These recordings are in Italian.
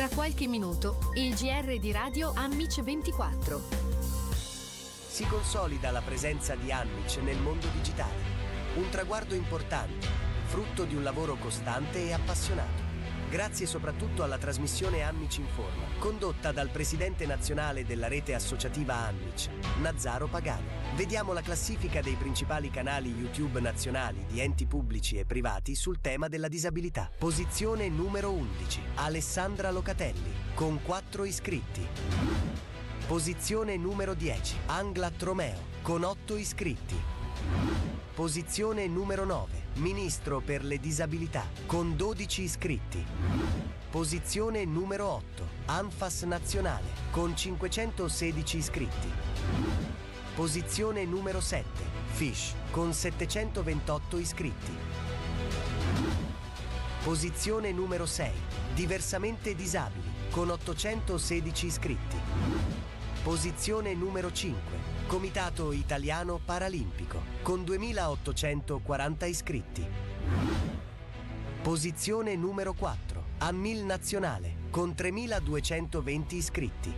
Tra qualche minuto, il GR di Radio Anmic 24. Si consolida la presenza di Anmic nel mondo digitale. Un traguardo importante, frutto di un lavoro costante e appassionato. Grazie soprattutto alla trasmissione Anmic Informa, condotta dal presidente nazionale della rete associativa Anmic, Nazzaro Pagano. Vediamo la classifica dei principali canali YouTube nazionali di enti pubblici e privati sul tema della disabilità. Posizione numero 11, Alessandra Locatelli, con 4 iscritti. Posizione numero 10, Anglat Romeo, con 8 iscritti. Posizione numero 9, Ministro per le disabilità, con 12 iscritti. Posizione numero 8, Anfas Nazionale, con 516 iscritti. Posizione numero 7, Fish, con 728 iscritti. Posizione numero 6, Diversamente Disabili, con 816 iscritti. Posizione numero 5, Comitato Italiano Paralimpico, con 2840 iscritti. Posizione numero 4, Ammil Nazionale, con 3220 iscritti.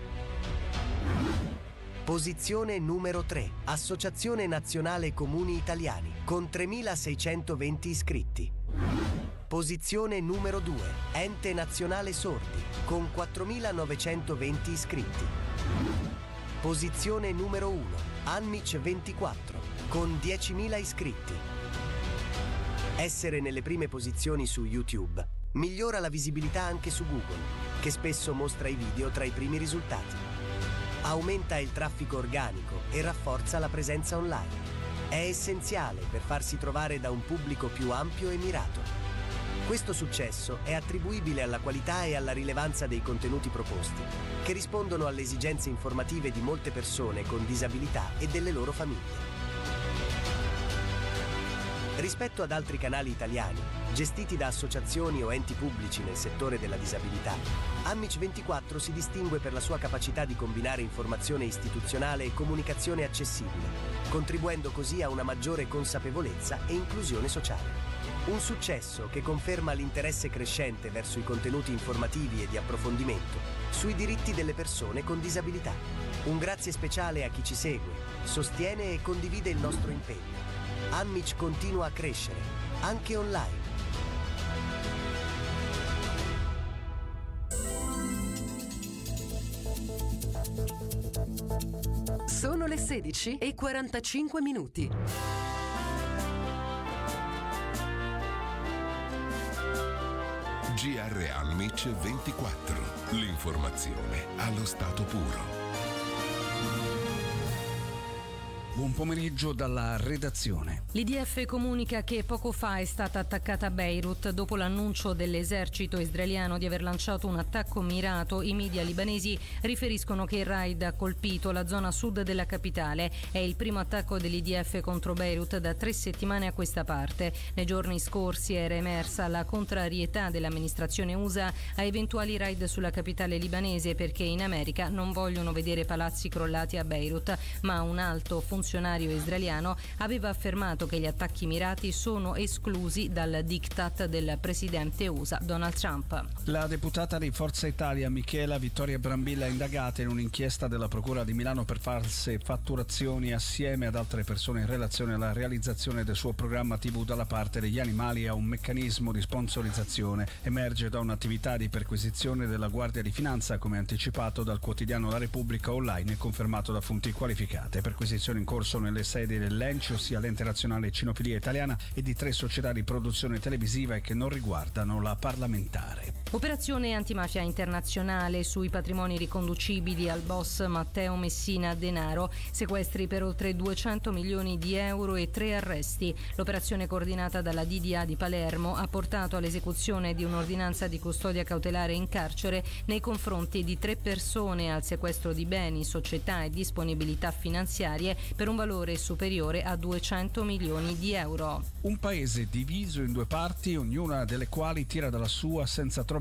Posizione numero 3, Associazione Nazionale Comuni Italiani, con 3620 iscritti. Posizione numero 2, Ente Nazionale Sordi, con 4920 iscritti. Posizione numero 1, Anmic 24, con 10.000 iscritti. Essere nelle prime posizioni su YouTube migliora la visibilità anche su Google, che spesso mostra i video tra i primi risultati. Aumenta il traffico organico e rafforza la presenza online. È essenziale per farsi trovare da un pubblico più ampio e mirato. Questo successo è attribuibile alla qualità e alla rilevanza dei contenuti proposti, che rispondono alle esigenze informative di molte persone con disabilità e delle loro famiglie. Rispetto ad altri canali italiani, gestiti da associazioni o enti pubblici nel settore della disabilità, Anmic 24 si distingue per la sua capacità di combinare informazione istituzionale e comunicazione accessibile, contribuendo così a una maggiore consapevolezza e inclusione sociale. Un successo che conferma l'interesse crescente verso i contenuti informativi e di approfondimento sui diritti delle persone con disabilità. Un grazie speciale a chi ci segue, sostiene e condivide il nostro impegno. Anmic continua a crescere, anche online. Sono le 16:45. GR Anmic 24. L'informazione allo stato puro. Buon pomeriggio dalla redazione. L'IDF comunica che poco fa è stata attaccata Beirut. Dopo l'annuncio dell'esercito israeliano di aver lanciato un attacco mirato, i media libanesi riferiscono che il raid ha colpito la zona sud della capitale. È il primo attacco dell'IDF contro Beirut da 3 settimane a questa parte. Nei giorni scorsi era emersa la contrarietà dell'amministrazione USA a eventuali raid sulla capitale libanese, perché in America non vogliono vedere palazzi crollati a Beirut, ma un alto funzionario israeliano aveva affermato che gli attacchi mirati sono esclusi dal diktat del presidente USA Donald Trump. La deputata di Forza Italia Michela Vittoria Brambilla è indagata in un'inchiesta della Procura di Milano per false fatturazioni assieme ad altre persone in relazione alla realizzazione del suo programma TV Dalla parte degli animali e a un meccanismo di sponsorizzazione. Emerge da un'attività di perquisizione della Guardia di Finanza, come anticipato dal quotidiano La Repubblica online e confermato da fonti qualificate. Perquisizioni in corso nelle sedi dell'ENCI, ossia l'Ente Nazionale Cinofilia Italiana, e di 3 società di produzione televisiva e che non riguardano la parlamentare. Operazione antimafia internazionale sui patrimoni riconducibili al boss Matteo Messina Denaro, sequestri per oltre 200 milioni di euro e 3 arresti. L'operazione, coordinata dalla DDA di Palermo, ha portato all'esecuzione di un'ordinanza di custodia cautelare in carcere nei confronti di 3 persone, al sequestro di beni, società e disponibilità finanziarie per un valore superiore a 200 milioni di euro. Un paese diviso in 2 parti, ognuna delle quali tira dalla sua senza trovare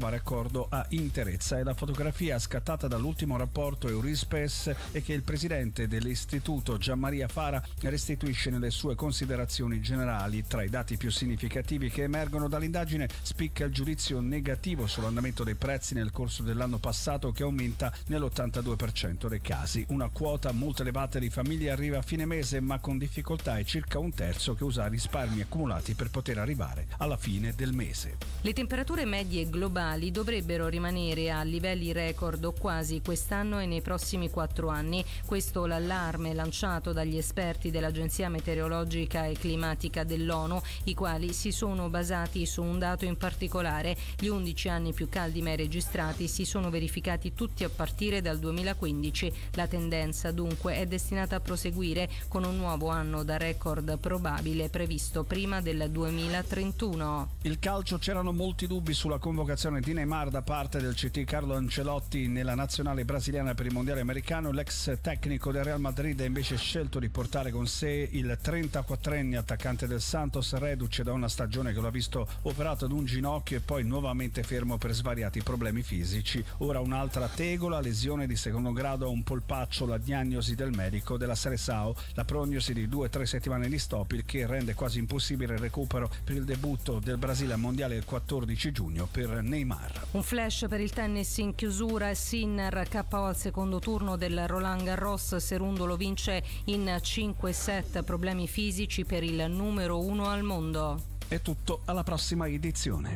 trovare accordo a interezza. E la fotografia scattata dall'ultimo rapporto Eurispes è che il presidente dell'istituto Gianmaria Fara restituisce nelle sue considerazioni generali. Tra i dati più significativi che emergono dall'indagine spicca il giudizio negativo sull'andamento dei prezzi nel corso dell'anno passato, che aumenta nell'82% dei casi. Una quota molto elevata di famiglie arriva a fine mese ma con difficoltà, e circa un terzo che usa risparmi accumulati per poter arrivare alla fine del mese. Le temperature medie globali dovrebbero rimanere a livelli record o quasi quest'anno e nei prossimi 4 anni. Questo l'allarme lanciato dagli esperti dell'Agenzia Meteorologica e Climatica dell'ONU, i quali si sono basati su un dato in particolare. Gli 11 anni più caldi mai registrati si sono verificati tutti a partire dal 2015. La tendenza dunque è destinata a proseguire, con un nuovo anno da record probabile previsto prima del 2031. Il calcio: c'erano molti dubbi sulla convocazione di Neymar da parte del CT Carlo Ancelotti nella nazionale brasiliana per il mondiale americano. L'ex tecnico del Real Madrid ha invece scelto di portare con sé il 34enne attaccante del Santos, reduce da una stagione che lo ha visto operato ad un ginocchio e poi nuovamente fermo per svariati problemi fisici. Ora un'altra tegola, lesione di secondo grado a un polpaccio, la diagnosi del medico della Seleção, la prognosi di 2-3 settimane di stop, il che rende quasi impossibile il recupero per il debutto del Brasile al mondiale il 14 giugno per Neymar. Un flash per il tennis in chiusura: Sinner KO al secondo turno del Roland Garros, Cerundolo vince in 5 set, problemi fisici per il numero 1 al mondo. È tutto, alla prossima edizione.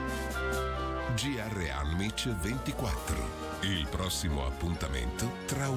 GR Anmic 24. Il prossimo appuntamento tra